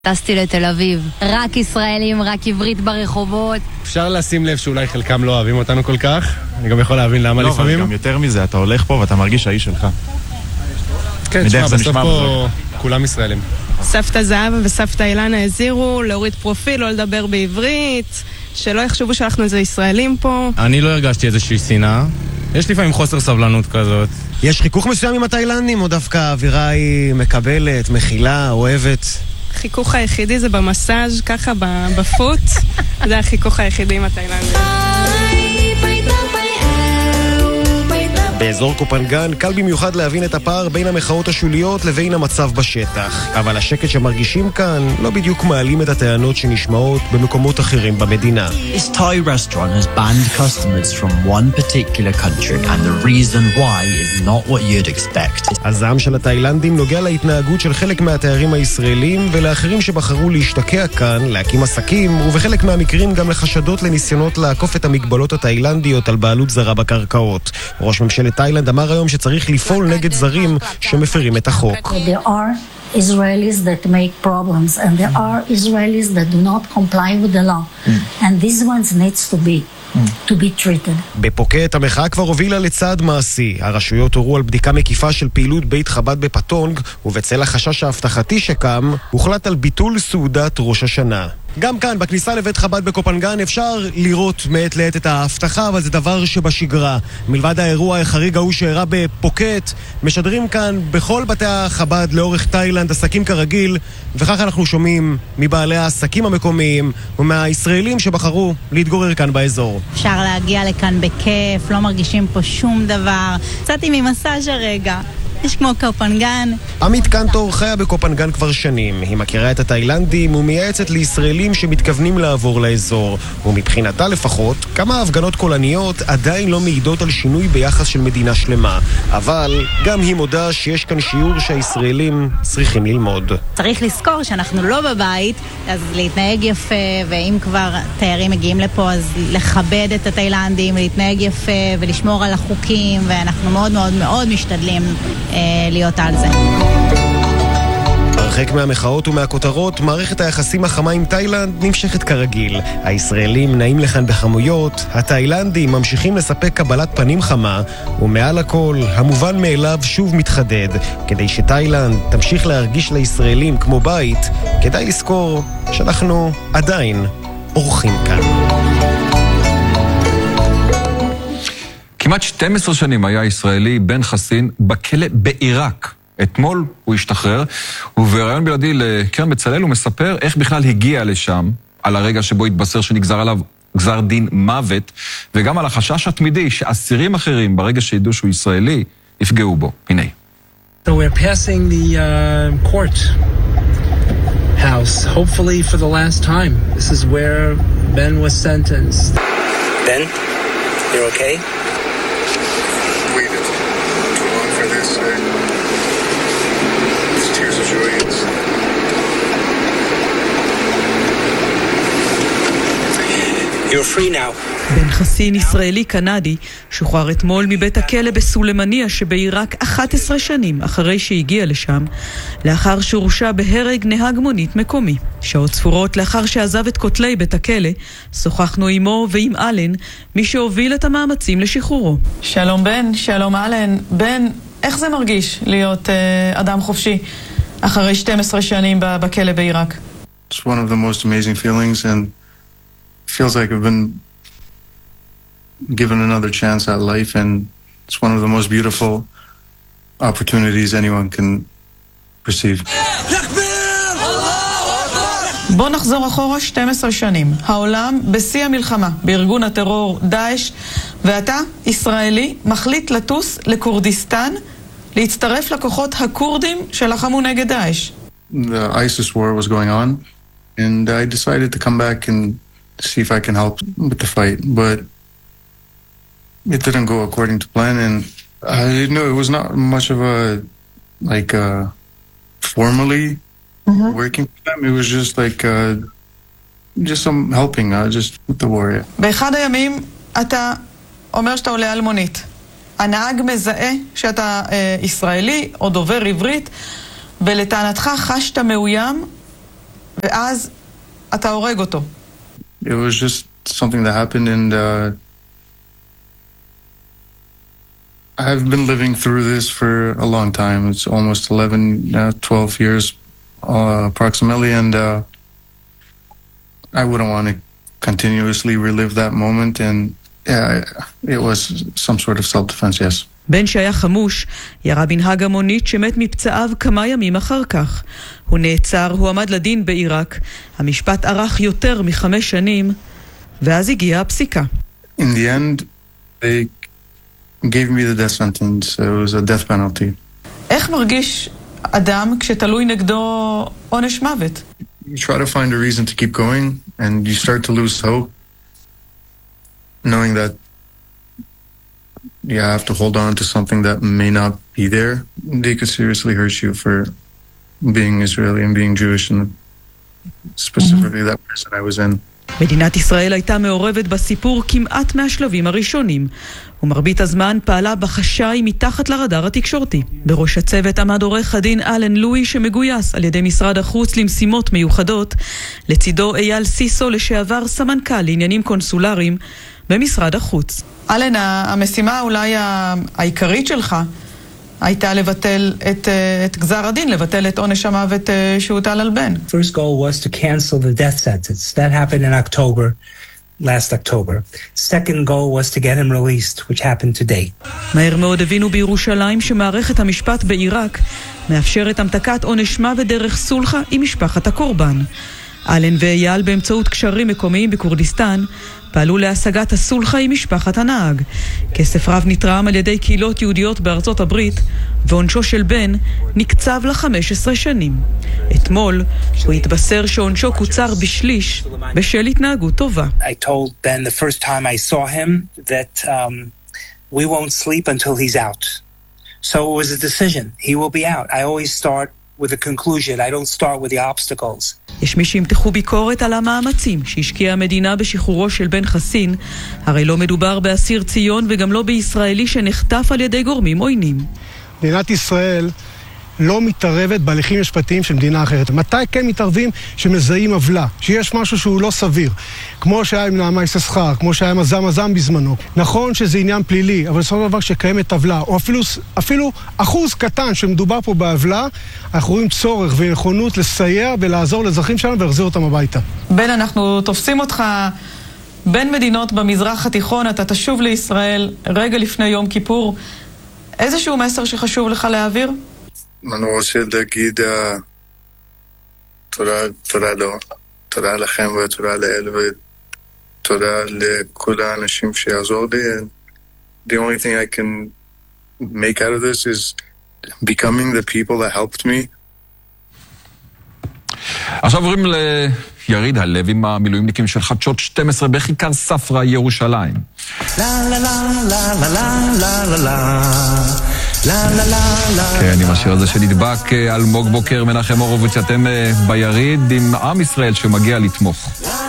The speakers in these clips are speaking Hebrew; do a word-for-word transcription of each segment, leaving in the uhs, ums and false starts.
טסתי לתל אביב, רק ישראלים, רק עברית ברחובות. אפשר לשים לב שאולי חלקם לא אוהבים אותנו כל כך. אני גם יכול להבין למה לפעמים. לא, אבל גם יותר מזה, אתה הולך פה ואתה מרגיש האיש שלך. כן, תשמע, בסוף פה כולם ישראלים. סבתא זהבה וסבתא אילנה הזהירו להוריד פרופיל, לא לדבר בעברית, שלא יחשבו שאנחנו איזה ישראלים פה. אני לא הרגשתי איזושהי שנאה. יש לפעמים חוסר סבלנות כזאת. יש חיכוך מסוים עם התאילנדים, או דווקא האווירה היא מקבלת, מכילה, אוהבת? החיכוך היחידי זה במסאז' ככה בפוט. זה החיכוך היחידי עם התאילנדים. באזור קופנגן קל במיוחד להבין את הפער בין המחאות השוליות לבין המצב בשטח. אבל השקט שמרגישים כאן לא בדיוק מעלים את הטענות שנשמעות במקומות אחרים במדינה. This Thai restaurant has banned customers from one particular country and the reason why is not what you'd expect. הזעם של התאילנדים נוגע להתנהגות של חלק מהתיירים הישראלים ולאחרים שבחרו להשתקע כאן, להקים עסקים, ובחלק מהמקרים גם לחשדות לניסיונות לעקוף את המגבלות התאילנדיות על בעלות זרה בקרקעות. ראש ממשלת תאילנד אמר היום שצריך לפעול נגד זרים שמפרים את החוק. There are Israelis that make problems and there are Israelis that do not comply with the law and these ones needs to be to be treated. בפוקט המחאה כבר הובילה לצעד מעשי. הרשויות הורו על בדיקה מקיפה של פעילות בית חב"ד בפטונג, ובצל החשש ההבטחתי שקם, הוחלט על ביטול סעודת ראש השנה. גם כאן, בכניסה לבית חב"ד בקופנגן, אפשר לראות מעת לעת את ההבטחה, אבל זה דבר שבשגרה. מלבד האירוע החריג ההוא שאירע בפוקט, משדרים כאן בכל בתי החב"ד לאורך תאילנד עסקים כרגיל, וכך אנחנו שומעים מבעלי העסקים המקומיים ומהישראלים שבחרו להתגורר כאן באזור. אפשר להגיע לכאן בכיף, לא מרגישים פה שום דבר. קצתי ממסאז' הרגע. יש כמו קופנגן. עמית קנטור חיה בקופנגן כבר שנים. היא מכירה את התאילנדים ומייעצת לישראלים שמתכוונים לעבור לאזור. ומבחינתה לפחות, כמה הפגנות קולניות עדיין לא מעידות על שינוי ביחס של מדינה שלמה. אבל גם היא מודה שיש כאן שיעור שהישראלים צריכים ללמוד. צריך לזכור שאנחנו לא בבית, אז להתנהג יפה, ואם כבר תיירים מגיעים לפה, אז לכבד את התאילנדים, להתנהג יפה ולשמור על החוקים, ואנחנו מאוד מאוד מאוד משתדלים להיות על זה. הרחק מהמחאות ומהכותרות, מערכת היחסים החמה עם תאילנד נמשכת כרגיל. הישראלים נעים לכאן בחמויות, התאילנדים ממשיכים לספק קבלת פנים חמה, ומעל הכל, המובן מאליו שוב מתחדד. כדי שתאילנד תמשיך להרגיש לישראלים כמו בית, כדאי לזכור שאנחנו עדיין אורחים כאן. כמעט שתים עשרה שנים היה ישראלי בן חסין בכלא בעיראק. אתמול הוא השתחרר, ובראיון בלעדי לקרן בצלאל הוא מספר איך בכלל הגיע לשם, על הרגע שבו התבשר שנגזר עליו גזר דין מוות, וגם על החשש התמידי שאסירים אחרים ברגע שידעו שהוא ישראלי, יפגעו בו. הנה. So we're passing the uh, court house, hopefully for the last time. This is where Ben was sentenced. Ben, you're okay? Waited too long for this. It's tears of joy. You're free now. בן חסין ישראלי קנדי שוחרר אתמול מבית הכלא בסולמניה שבעיראק אחת עשרה שנים אחרי שהגיע לשם, לאחר שהורשע בהרג נהג מונית מקומי. שעות ספורות לאחר שעזב את כותלי בית הכלא, שוחחנו עמו ועם אלן, מי שהוביל את המאמצים לשחרורו. שלום בן, שלום אלן. בן, איך זה מרגיש להיות uh, אדם חופשי אחרי שתים עשרה שנים בכלא בעיראק? It's one of the most amazing feelings and feels like I've been given another chance at life, and it's one of the most beautiful opportunities anyone can perceive. בוא נחזור אחורה שתים עשרה שנים. העולם בשיא המלחמה בארגון הטרור דאעש, ואתה, ישראלי, מחליט לטוס לקורדיסטן, להצטרף לכוחות הקורדים שלחמו נגד דאעש. The ISIS war was going on, and I decided to come back and see if I can help with the fight, but it didn't go according to plan, and I know it was not much of a, like, uh, formally mm-hmm. working for them. It was just like, uh, just some helping, uh, just with the war. Yeah. באחד הימים אתה אומר שאתה עולה על מונית. הנהג מזהה שאתה אה, ישראלי או דובר עברית, ולטענתך חשת מאוים, ואז אתה הורג אותו. It was just something that happened and uh, I've been living through this for a long time. It's almost eleven, uh, twelve years uh, approximately, and uh, I wouldn't want to continuously relive that moment, and yeah, it was some sort of self-defense, yes. בן שהיה חמוש, ירה בנהג המונית שמת מפצעיו כמה ימים אחר כך. הוא נעצר, הוא עמד לדין בעיראק. המשפט ארך יותר מחמש שנים, ואז הגיעה הפסיקה. In the end, they gave me the death sentence. It was a death penalty. איך מרגיש אדם כשתלוי נגדו עונש מוות? You try to find a reason to keep going, and you start to lose hope, knowing that you have to hold on to something that may not be there. They could seriously hurt you for being Israeli and being Jewish, and specifically that prison I was in. מדינת ישראל הייתה מעורבת בסיפור כמעט מהשלבים הראשונים, ומרבית הזמן פעלה בחשאי מתחת לרדאר התקשורתי. בראש הצוות עמד עורך הדין אלן לואי שמגויס על ידי משרד החוץ למשימות מיוחדות, לצידו אייל סיסו לשעבר סמנכ"ל לעניינים קונסולריים במשרד החוץ. אלן, המשימה אולי העיקרית שלך הייתה לבטל את, את גזר הדין, לבטל את עונש המוות שהוטל על בן. First goal was to cancel the death sentence. That happened in October, last October. Second goal was to get him released, which happened today. מהר מאוד הבינו בירושלים שמערכת המשפט בעיראק מאפשרת המתקת עונש מוות דרך סולחה עם משפחת הקורבן. אלן ואייל באמצעות קשרים מקומיים בקורדיסטן פעלו להשגת הסולחה עם משפחת הנהג. כסף רב נתרם על ידי קהילות יהודיות בארצות הברית, ועונשו של בן נקצב ל-חמש עשרה שנים. אתמול הוא התבשר שעונשו קוצר בשליש בשל התנהגות טובה. I told Ben the first time I saw him that um, we won't sleep until he's out. So it was a decision. He will be out. I always start with a conclusion. I don't start with the obstacles. יש מי שימתחו ביקורת על המאמצים שהשקיעה המדינה בשחרורו של בן חסין, הרי לא מדובר באסיר ציון וגם לא בישראלי שנחטף על ידי גורמים עוינים. מדינת ישראל לא מתערבת בהליכים משפטיים של מדינה אחרת. מתי כן מתערבים? שמזהים עוולה, שיש משהו שהוא לא סביר. כמו שהיה עם נעמה יששכר, כמו שהיה עם הזם הזם בזמנו. נכון שזה עניין פלילי, אבל בסופו של דבר שקיימת עוולה, או אפילו, אפילו אחוז קטן שמדובר פה בעוולה, אנחנו רואים צורך ונכונות לסייע ולעזור לאזרחים שלנו ולהחזיר אותם הביתה. בן, אנחנו תופסים אותך בין מדינות במזרח התיכון, אתה תשוב לישראל רגע לפני יום כיפור. איזשהו מסר שחשוב לך להעביר? אני רוצה להגיד תודה, תודה לו, תודה לכם ותודה לאל ותודה לכל האנשים שיעזור לי. The only thing I can make out of this is becoming the people that helped me. עכשיו עוברים ליריד הלוי עם המילואימניקים של חדשות שתים עשרה בכיכר ספרא ירושלים. לה לה לה לה לה לה לה לה. כן, עם השיר הזה שנדבק אלמוג בוקר, מנחם הורוביץ, אתם ביריד עם עם ישראל שמגיע לתמוך.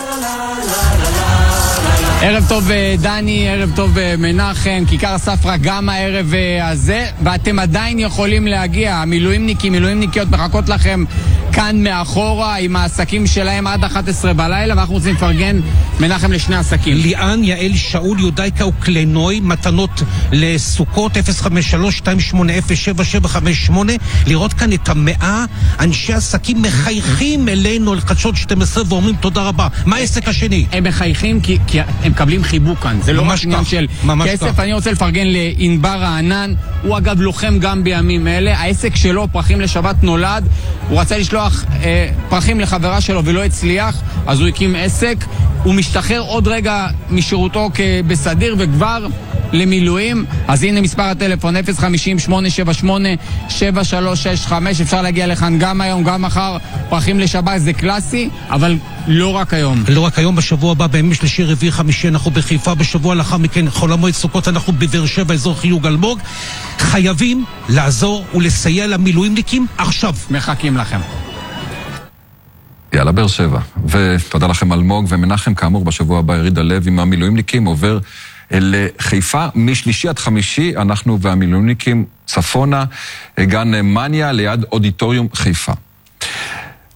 ערב טוב דני, ערב טוב מנחם, כיכר ספרא גם הערב הזה, ואתם עדיין יכולים להגיע, המילואימניקים, מילואימניקיות מחכות לכם כאן מאחורה עם העסקים שלהם עד אחת עשרה בלילה, ואנחנו רוצים לפרגן מנחם לשני עסקים. ליאן, יעל, שאול, יודאיקה וקלנוי, מתנות לסוכות אפס חמש שלוש שתיים שמונה אפס שבע שבע חמש שמונה. לראות כאן את המאה אנשי עסקים מחייכים אלינו לחדשות שתים עשרה ואומרים תודה רבה. מה העסק השני? הם מחייכים כי, כי הם מקבלים חיבוק כאן, זה לא רק עניין של כסף. כך. אני רוצה לפרגן לאינבר הענן, הוא אגב לוחם גם בימים אלה, העסק שלו פרחים לשבת נולד, הוא רצה לשלוח אה, פרחים לחברה שלו ולא הצליח, אז הוא הקים עסק, הוא משתחרר עוד רגע משירותו בסדיר וכבר למילואים. אז הנה מספר הטלפון אפס חמישים שמונה שבע שמונה שבע שלוש שש חמש, אפשר להגיע לכאן גם היום גם מחר. פרחים לשבת זה קלאסי, אבל לא רק היום. לא רק היום, בשבוע הבא בימים שלישי רביעי חמישי אנחנו בחיפה, בשבוע לאחר מכן חול המועד סוכות אנחנו בבאר שבע אזור חיוג אלמוג. חייבים לעזור ולסייע למילואימניקים עכשיו. מחכים לכם. יאללה באר שבע, ותודה לכם אלמוג ומנחם. כאמור בשבוע הבא יריד הלב עם המילואימניקים עובר לחיפה משלישי עד חמישי, אנחנו והמילואימניקים צפונה, גן מניה ליד אודיטוריום חיפה.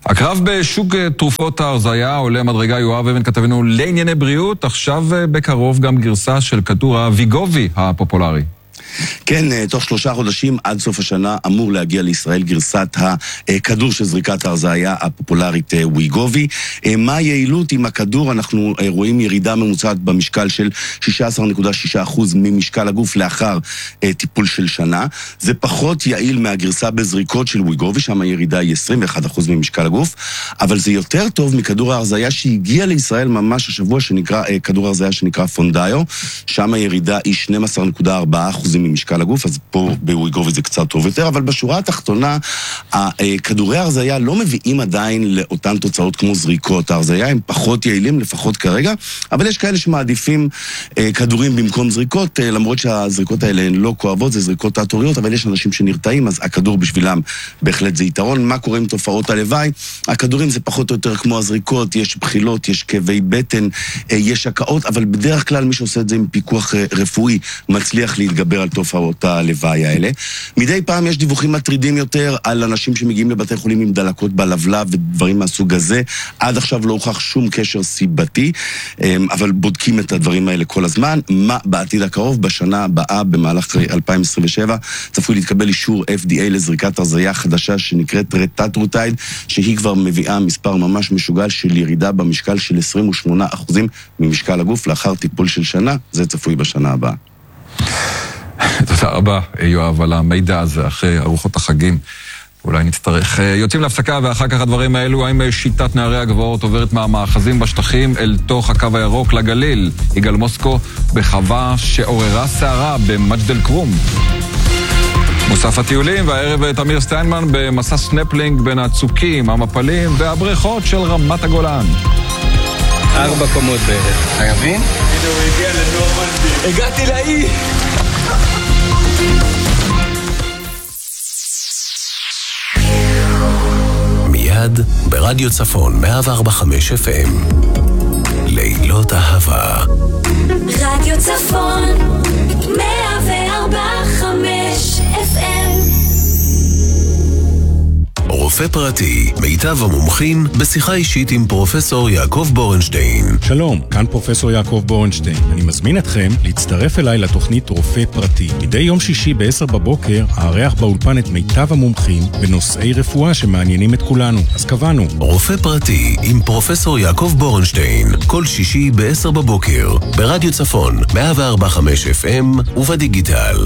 הקרב בשוק תרופות ההרזיה עולה מדרגה. יואב אבן כתבנו לענייני בריאות, עכשיו בקרוב גם גרסה של כדור הוויגובי הפופולרי. כן, תוך שלושה חודשים עד סוף השנה אמור להגיע לישראל גרסת הכדור של זריקת ההרזיה הפופולרית וויגובי. מה היעילות עם הכדור? אנחנו רואים ירידה ממוצעת במשקל של שישה עשר נקודה שישה אחוז ממשקל הגוף לאחר טיפול של שנה. זה פחות יעיל מהגרסה בזריקות של וויגובי, שם הירידה היא עשרים ואחד אחוז ממשקל הגוף, אבל זה יותר טוב מכדור ההרזיה שהגיע לישראל ממש השבוע, שנקרא, כדור ההרזיה שנקרא פונדאיו, שם הירידה היא שנים עשר נקודה ארבעה אחוז ממשקל הגוף, אז פה בוויגובי זה קצת טוב יותר, אבל בשורה התחתונה, כדורי ההרזיה לא מביאים עדיין לאותן תוצאות כמו זריקות ההרזיה, הם פחות יעילים, לפחות כרגע, אבל יש כאלה שמעדיפים כדורים במקום זריקות, למרות שהזריקות האלה הן לא כואבות, זה זריקות תת-עוריות, אבל יש אנשים שנרתעים, אז הכדור בשבילם בהחלט זה יתרון. מה קורה עם תופעות הלוואי? הכדורים זה פחות או יותר כמו הזריקות, יש בחילות, יש כאבי בטן, יש הקאות, אבל בדרך כלל מי שעושה את זה עם פיקוח רפואי מצליח להתגבר על תופעות הלוואי האלה. מדי פעם יש דיווחים מטרידים יותר על אנשים שמגיעים לבתי חולים עם דלקות בלבלב ודברים מהסוג הזה. עד עכשיו לא הוכח שום קשר סיבתי, אבל בודקים את הדברים האלה כל הזמן. מה בעתיד הקרוב? בשנה הבאה, במהלך אלפיים עשרים ושבע, צפוי להתקבל אישור אף די איי לזריקת הרזיה חדשה שנקראת רטטרוטייד, שהיא כבר מביאה מספר ממש משוגע של ירידה במשקל של עשרים ושמונה אחוז ממשקל הגוף לאחר טיפול של שנה. זה צפוי בשנה הבאה. תודה רבה, יואב, על המידע הזה אחרי ארוחות החגים. אולי נצטרך. יוצאים להפסקה, ואחר כך הדברים האלו, האם שיטת נערי הגבעות עוברת מהמאחזים בשטחים אל תוך הקו הירוק לגליל? יגאל מוסקו בחווה שעוררה שערה במג'ד אל כרום. מוסף הטיולים, והערב תמיר סטיינמן במסע סנפלינג בין הצוקים, המפלים והבריכות של רמת הגולן. ארבע קומות בערך. חייבים? הנה הוא הגיע לנורמנדי. הגעתי לאי! מיד ברדיו צפון מאה וארבע נקודה חמש אף אם לילות אהבה. רדיו צפון מאה וארבע נקודה חמש אף אם. רופא פרטי, מיטב המומחים, בשיחה אישית עם פרופסור יעקב בורנשטיין. שלום, כאן פרופסור יעקב בורנשטיין. אני מזמין אתכם להצטרף אליי לתוכנית רופא פרטי. מדי יום שישי בעשר בבוקר, הארח באולפן את מיטב המומחים בנושאי רפואה שמעניינים את כולנו. אז קבענו. רופא פרטי עם פרופסור יעקב בורנשטיין, כל שישי בעשר בבוקר, ברדיו צפון, מאה וארבע נקודה חמש אף אם ובדיגיטל.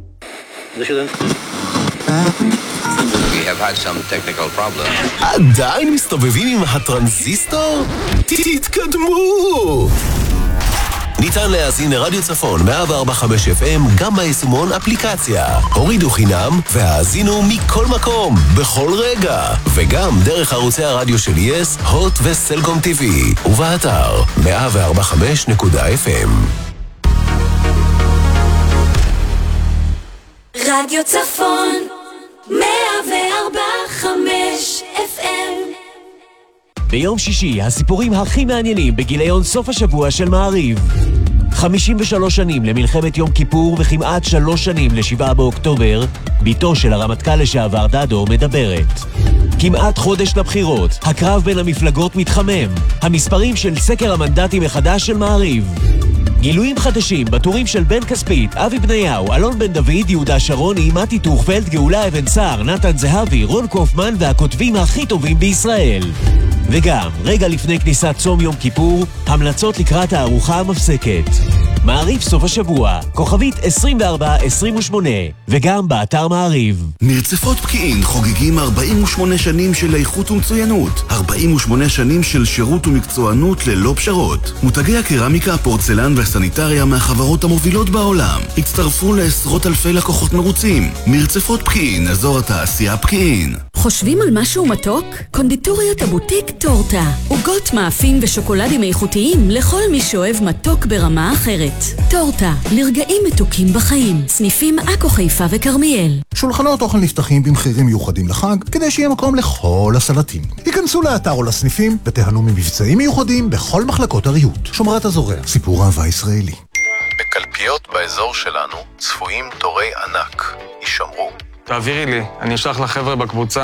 We have had some technical problems. עדיין מסתובבים עם הטרנזיסטור? תתקדמו! ניתן להאזין לרדיו צפון מאה וארבע נקודה חמש אף אם גם ביישומון אפליקציה. הורידו חינם והאזינו מכל מקום, בכל רגע. וגם דרך ערוצי הרדיו של יס, הוט וסלקום טיווי. ובאתר מאה וארבע נקודה חמש נקודה אף אם. רדיו צפון מאה וארבע נקודה חמש אף אם. ביום שישי הסיפורים הכי מעניינים בגיליון סוף השבוע של מעריב. חמישים ושלוש שנים למלחמת יום כיפור וכמעט שלוש שנים לשבעה באוקטובר, ביתו של הרמטכ"ל לשעבר דדו מדברת. כמעט חודש לבחירות, הקרב בין המפלגות מתחמם. המספרים של סקר המנדטים מחדש של מעריב. גילויים חדשים בטורים של בן כספית, אבי בניהו, אלון בן דוד, יהודה שרוני, מתי טורפלד, גאולה אבן סער, נתן זהבי, רון קופמן והכותבים הכי טובים בישראל. וגם, רגע לפני כניסת צום יום כיפור, המלצות לקראת הארוחה המפסקת. מעריב סוף השבוע, כוכבית עשרים וארבע עשרים ושמונה, וגם באתר מעריב. מרצפות פקיעין חוגגים ארבעים ושמונה שנים של איכות ומצוינות, ארבעים ושמונה שנים של שירות ומקצוענות ללא פשרות. מותגי הקרמיקה, הפורצלן והסניטריה מהחברות המובילות בעולם הצטרפו לעשרות אלפי לקוחות מרוצים. מרצפות פקיעין, אזור התעשייה פקיעין. חושבים על משהו מתוק? קונדיטוריות הבוטיק טורטה. עוגות מאפים ושוקולדים איכותיים לכל מי שאוהב מתוק ברמה אחרת. טורטה, לרגעים מתוקים בחיים. סניפים עכו, חיפה וכרמיאל. שולחנות אוכל נפתחים במחירים מיוחדים לחג, כדי שיהיה מקום לכל הסלטים. היכנסו לאתר או לסניפים ותיהנו ממבצעים מיוחדים בכל מחלקות הריהוט. שומרת הזורע, סיפור אהבה ישראלי. בקלפיות באזור שלנו צפויים תורי ענק. יישמרו. תעבירי לי, אני אשלח לחבר'ה בקבוצה.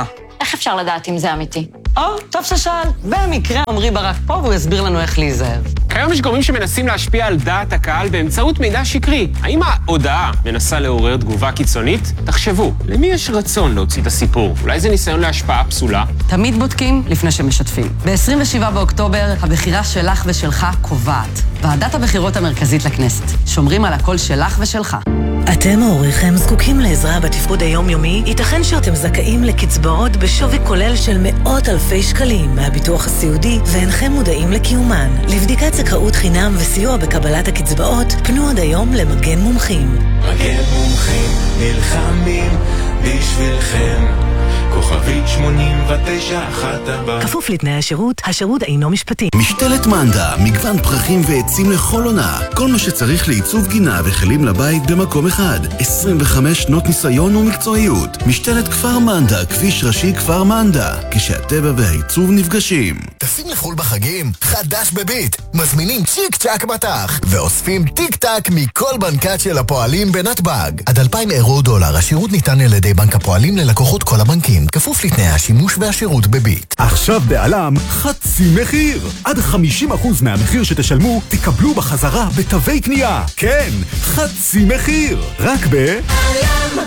איך אפשר לדעת אם זה אמיתי? או, טוב ששאל. במקרה עמרי ברק פה והוא יסביר לנו איך להיזהר. כיום יש גורמים שמנסים להשפיע על דעת הקהל באמצעות מידע שקרי. האם ההודעה מנסה לעורר תגובה קיצונית? תחשבו, למי יש רצון להוציא את הסיפור? אולי זה ניסיון להשפעה פסולה? תמיד בודקים לפני שמשתפים. ב-עשרים ושבעה באוקטובר, הבחירה שלך ושלך קובעת. ועדת הבחירות המרכזית לכנסת. שומרים על הקול שלך ושלך. אתם או הוריכם זקוקים לעזרה בתפקוד היומיומי? ייתכן שאתם זכאים לקצבאות בשווי כולל של מאות אלפי שקלים מהביטוח הסיעודי ואינכם מודעים לקיומן. לבדיקת זכאות חינם וסיוע בקבלת הקצבאות, פנו עד היום למגן מומחים. מגן מומחים, נלחמים בשבילכם. כוכבית שמונים ותשע אחת ארבע. כפוף לתנאי השירות, השירות אינו משפטי. משתלת מנדה, מגוון פרחים ועצים לכל עונה. כל מה שצריך לעיצוב גינה וכלים לבית במקום אחד. עשרים וחמש שנות ניסיון ומקצועיות. משתלת כפר מנדה, כביש ראשי כפר מנדה. כשהטבע והעיצוב נפגשים. טסים לחול בחגים? חדש בביט. מזמינים צ'יק צ'ק מטח. ואוספים טיק טק מכל בנקת של הפועלים בנתב"ג. עד אלפיים אירו דולר. השירות ניתן על ידי בנק הפועלים ללקוחות כל הבנקים. כפוף לתנאי השימוש והשירות בביט. עכשיו בעלם חצי מחיר. עד חמישים אחוז מהמחיר שתשלמו תקבלו בחזרה בתווי קנייה. כן, חצי מחיר. רק ב...